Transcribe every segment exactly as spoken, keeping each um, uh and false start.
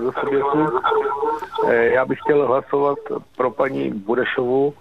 do subjektu. Já bych chtěl hlasovat pro paní Burešovu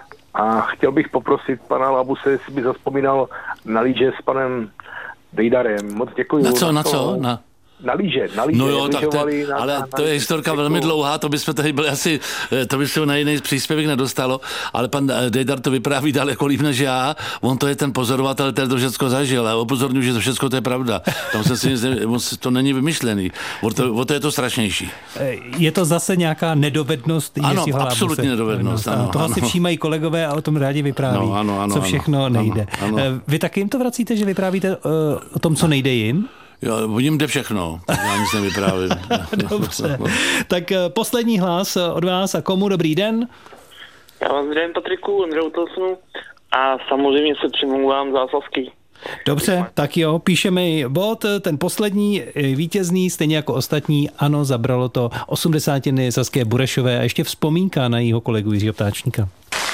a chtěl bych poprosit pana Labuse, jestli by zazpomínal na líže s panem Dejdarem. Moc děkuji. Na co, na co? Na... Na líže, na líže. No jo, tak to, na, ale na, to je historka děkuju. Velmi dlouhá, to bychom tady byli asi, to by se na jiný příspěvek nedostalo, ale pan Dejdar to vypráví daleko líp než já, on to je ten pozorovatel, který to všechno zažil a upozorňuji, že to všechno to je pravda. Tam se si, to není vymyšlený, o to, o to je to strašnější. Je to zase nějaká nedovednost? Ano, absolutně nedovednost. Ano, toho ano. si všímají kolegové a o tom rádi vypráví, no, ano, ano, co všechno ano, nejde. Ano, ano. Vy taky jim to vracíte, že vyprávíte uh, o tom, co nejde jim? Jo, o něm jde všechno, já nic nevyprávím. Dobře, tak poslední hlas od vás a komu dobrý den? Já vás zdravím, Patriku, Ondřeju Tilsonu a samozřejmě se přimlouvám za Sasky. Dobře, tak jo, píšeme i bod, ten poslední vítězný, stejně jako ostatní, ano, zabralo to osmdesátiny Saskie Burešové a ještě vzpomínka na jeho kolegu Jiřího Ptáčníka.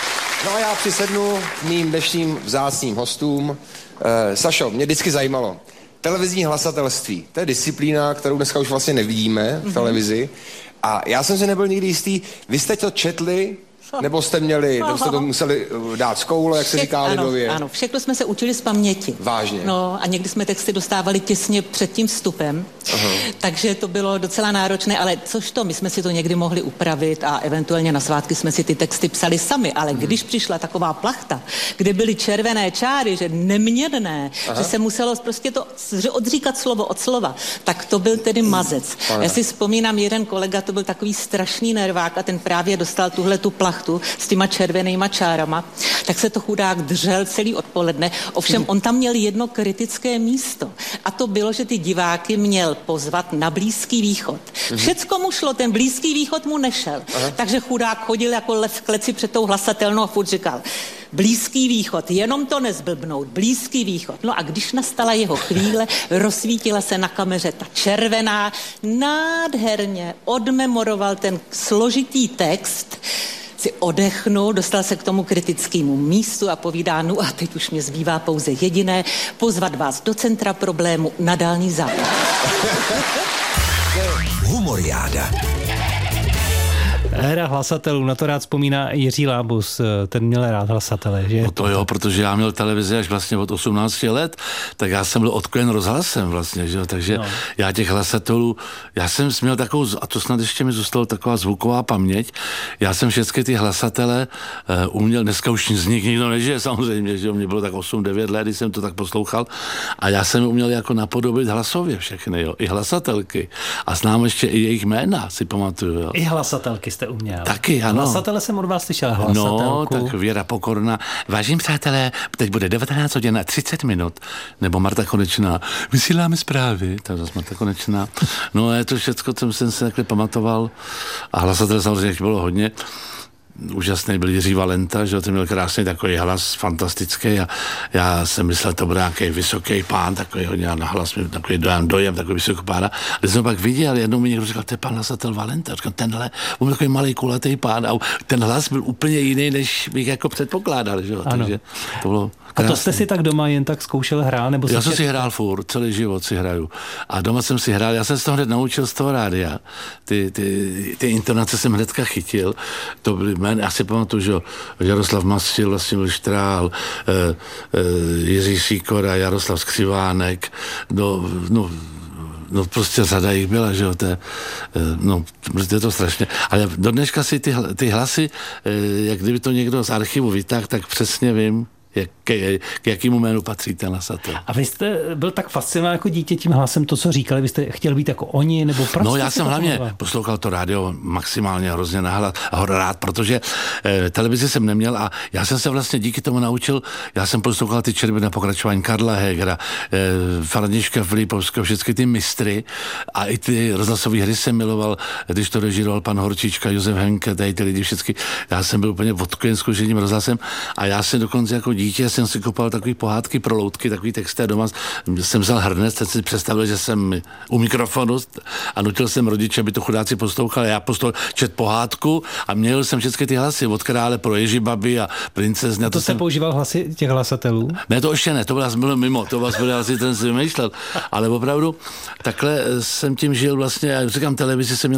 No a já přisednu mým dnešním vzácným hostům. Eh, Sašo, mě vždycky zajímalo, televizní hlasatelství, to je disciplína, kterou dneska už vlastně nevidíme v televizi. A já jsem si nebyl nikdy jistý, vy jste to četli, nebo jste měli, nebo jste to museli dát z koule, jak se Všech, říká lidově? Ano, ano, všechno jsme se učili z paměti. Vážně? No a někdy jsme texty dostávali těsně před tím vstupem, aha. Takže to bylo docela náročné, ale což to, my jsme si to někdy mohli upravit a eventuálně na svátky jsme si ty texty psali sami, ale hmm. když přišla taková plachta, kde byly červené čáry, že neměnné, aha. že se muselo prostě to že odříkat slovo od slova, tak to byl tedy mazec. Aha. Já si vzpomínám, jeden kolega, to byl takový strašný nervák a ten právě dostal tuhle tu plachtu s těma červenýma čárama, tak se to chudák držel celý odpoledne. Ovšem on tam měl jedno kritické místo a to bylo, že ty diváky měl pozvat na Blízký východ. Všecko mu šlo, ten Blízký východ mu nešel. Aha. Takže chudák chodil jako lev v kleci před tou hlasatelnou a furt říkal: Blízký východ, jenom to nezblbnout, Blízký východ. No a když nastala jeho chvíle, rozsvítila se na kameře ta červená, nádherně odmemoroval ten složitý text, si odechnul, dostal se k tomu kritickému místu a povídá: no a teď už mě zbývá pouze jediné, pozvat vás do centra problému na Dálný západ. Humoriáda. Hra hlasatelů, na to rád vzpomíná Jiří Lábus, ten měl rád hlasatele, že? No to jo, protože já měl televizi až vlastně od osmnácti let, tak já jsem byl odkojen rozhlasem vlastně, že jo, takže no. já těch hlasatelů, já jsem měl takovou, a to snad ještě mi zůstalo taková zvuková paměť, já jsem všechny ty hlasatele uh, uměl, dneska už z nich nikdo nežije samozřejmě, že jo, mě bylo tak osm devět let, když jsem to tak poslouchal a já jsem uměl jako napodobit hlasově všechny, jo, i hlasatelky a znám ještě i jejich jména, si pamatuju, jo. I hlasatelky jste uměl. Taky, ano. Hlasatele jsem od vás slyšel, hlasatelku. No, tak Věra Pokorná. Vážení přátelé, teď bude devatenáct hodin a třicet minut. Nebo Marta Konečná. Vysíláme zprávy. Tak zase Marta Konečná. No, je to všecko, co jsem se takhle pamatoval. A hlasatele samozřejmě bylo hodně. Úžasný byl Jiří Valenta, že ten měl krásný takový hlas, fantastický a já jsem myslel, to byl nějaký vysoký pán, takový hodně na hlas, takový dojem, dojem takový vysoký pán. A když jsem pak viděl, jednou mi někdo říkal, to je pan hlasatel Valenta. Říkal, tenhle, on byl takový malý kulatý pán a ten hlas byl úplně jiný, než bych jako předpokládal, že jo, takže to bylo krásný. A to jste si tak doma jen tak zkoušel hrát? Nebo já jsem si hrál furt, celý život si hraju. A doma jsem si hrál, já jsem se to hned naučil z toho rádia. Ty, ty, ty intonace jsem hnedka chytil. To byly jmény, já si pamatuju, že Jaroslav Mastil, Vlastimil Štrál, eh, eh, Jiří Sýkora, Jaroslav Skřivánek, no, no No prostě řada jich byla, že jo, to je, no, je to strašně. Ale do dneška si ty, ty hlasy, jak kdyby to někdo z archivu vytáhl, tak přesně vím, jak, k jakému jménu patří ten hlasatel. A vy jste byl tak fascinován jako dítě tím hlasem, to, co říkali, vy jste chtěl být jako oni, nebo proč? No já jsem hlavně tohle? poslouchal to rádio maximálně hrozně nahlas a rád, protože eh, televizi jsem neměl a já jsem se vlastně díky tomu naučil, já jsem poslouchal ty čerby na pokračování Karla Hegera, eh, Františka Filipovského, všechny ty mistry a i ty rozhlasové hry jsem miloval, když to režíroval pan Horčička, Josef Henke, tady ty lidi všechny. Já jsem byl úplně odkojen zkušeným rozhlasem a já jsem dokonce jako dítě jsem si kopal takový pohádky pro loutky, takový texty a doma jsem vzal hrnec, teď si představil, že jsem u mikrofonu a nutil jsem rodiče, aby to chudáci poslouchali. Já poslouchal čet pohádku a měl jsem všechny ty hlasy od krále pro Ježibabi a princezny. A to, to jste jsem... používal hlasy těch hlasatelů? Ne, to ještě ne, to bylo, bylo mimo, to vás bylo asi ten si vymýšlel. Ale opravdu takhle jsem tím žil vlastně, já říkám, televizi jsem měl